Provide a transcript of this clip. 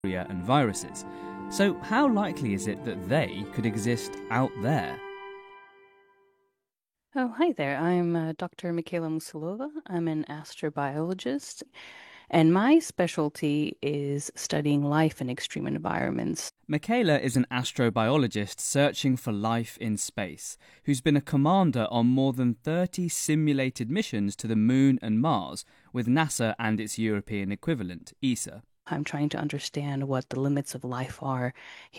bacteria and viruses. So how likely is it that they could exist out there? Oh, hi there. I'm Dr. Mikhaila Musilova. I'm an astrobiologist, and my specialty is studying life in extreme environments. Michaela is an astrobiologist searching for life in space, who's been a commander on more than 30 simulated missions to the Moon and Mars with NASA and its European equivalent, ESA. I'm trying to understand what the limits of life are